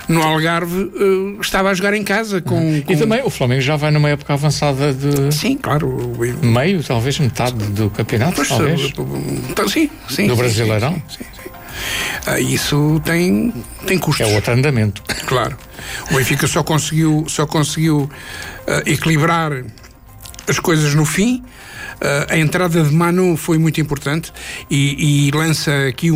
no Algarve, estava a jogar em casa com... E também o Flamengo já vai numa época avançada de... Sim, claro. Meio, talvez metade do campeonato, pois, talvez. Sim. Do Brasileirão. Sim. Isso tem custos. É outro andamento. Claro. O Benfica só conseguiu equilibrar as coisas no fim. A entrada de Manu foi muito importante e lança aqui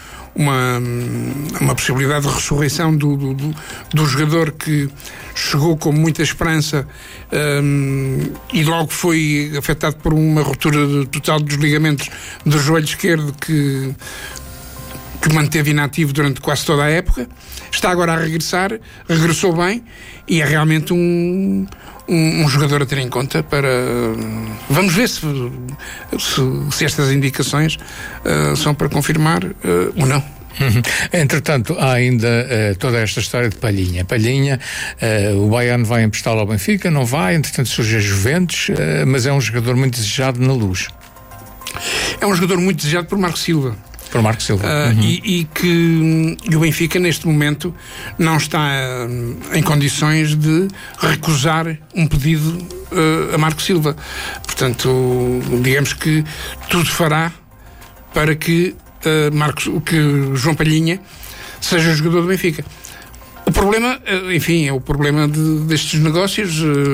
uma possibilidade de ressurreição do jogador que chegou com muita esperança e logo foi afetado por uma ruptura total dos ligamentos do joelho esquerdo que manteve inativo durante quase toda a época. Está agora a regressou bem e é realmente um jogador a ter em conta para... Vamos ver se estas indicações são para confirmar ou não. Entretanto, há ainda toda esta história de Palhinha. O Bayern vai emprestá-lo ao Benfica, não vai, entretanto surge a Juventus, mas é um jogador muito desejado na Luz. É um jogador muito desejado por Marco Silva. E o Benfica neste momento não está em condições de recusar um pedido a Marco Silva. Portanto, digamos que tudo fará para que João Palhinha seja jogador do Benfica. O problema, enfim, é o problema destes negócios.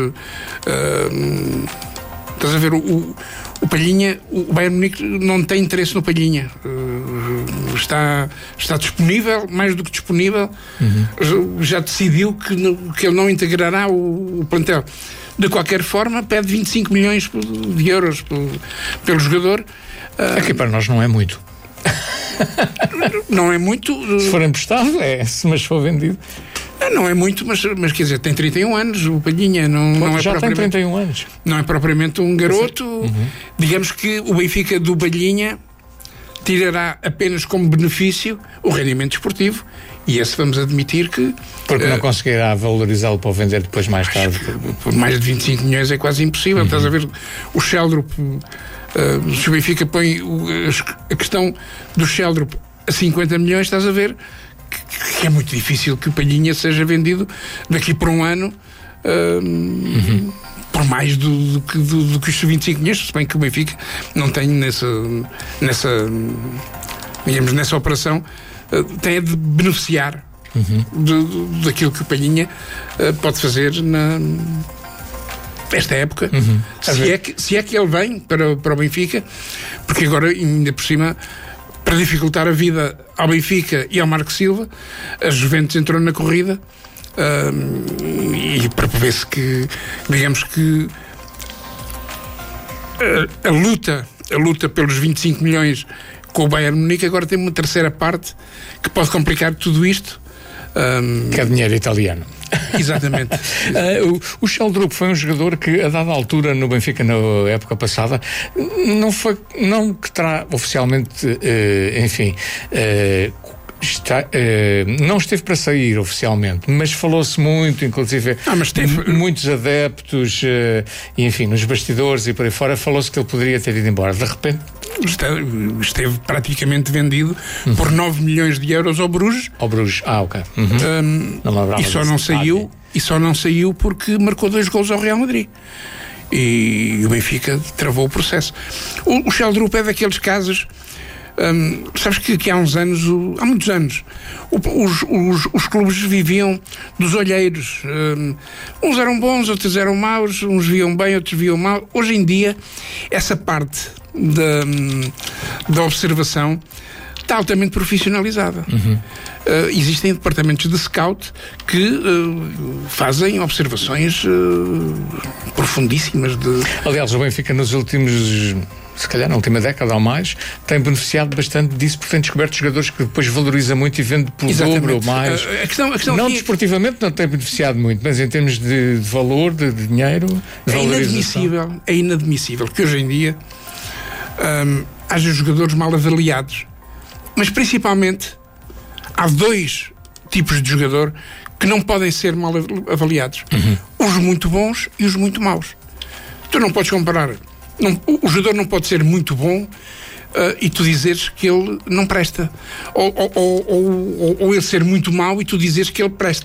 Estás a ver, o Palhinha, o Bayern Munique não tem interesse no Palhinha. Está disponível, mais do que disponível. Já decidiu que ele não integrará o plantel. De qualquer forma, pede 25 milhões de euros pelo jogador. Aqui para nós não é muito. Não é muito. Se for emprestado, mas se for vendido. Não é muito, mas quer dizer, tem 31 anos, o Palhinha não é já tem 31 anos. Não é propriamente um garoto. Digamos que o Benfica do Palhinha tirará apenas como benefício o rendimento desportivo, e esse vamos admitir que... Porque não conseguirá valorizá-lo para o vender depois mais tarde. Por mais de 25 milhões é quase impossível. Estás a ver o Sheldrup, se o Benfica põe a questão do Sheldrup a 50 milhões, estás a ver que é muito difícil que o Palhinha seja vendido daqui por um ano por mais do que os 25 milhões, se bem que o Benfica não tem nessa operação, tem de beneficiar daquilo que o Palhinha pode fazer nesta época, se é que ele vem para o Benfica, porque agora, ainda por cima, para dificultar a vida ao Benfica e ao Marco Silva, a Juventus entrou na corrida e para ver-se que, digamos que a luta pelos 25 milhões com o Bayern Munique agora tem uma terceira parte que pode complicar tudo isto. Que é dinheiro italiano. Exatamente. O Sheldrup foi um jogador que, a dada altura no Benfica, na época passada, não que terá oficialmente, não esteve para sair oficialmente, mas falou-se muito, inclusive muitos adeptos, enfim, nos bastidores e por aí fora, falou-se que ele poderia ter ido embora. De repente esteve praticamente vendido por 9 milhões de euros ao Bruges. Ok. E só não saiu porque marcou 2 golos ao Real Madrid. E o Benfica travou o processo. O Sheldrup é daqueles casos. Sabes que há muitos anos, os clubes viviam dos olheiros. Uns eram bons, outros eram maus, uns viam bem, outros viam mal. Hoje em dia, essa parte da observação está altamente profissionalizada. Existem departamentos de scout que fazem observações profundíssimas Aliás, o Benfica nos últimos, se calhar na última década ou mais, tem beneficiado bastante disso, porque tem descoberto jogadores que depois valoriza muito e vende pelo dobro ou mais. A questão não desportivamente não tem beneficiado muito, mas em termos de valor, de dinheiro, de valorização. É inadmissível que hoje em dia haja jogadores mal avaliados. Mas principalmente há 2 tipos de jogador que não podem ser mal avaliados. Os muito bons e os muito maus. Tu não podes comparar. O jogador não pode ser muito bom e tu dizeres que ele não presta. Ou ele ser muito mau e tu dizeres que ele presta.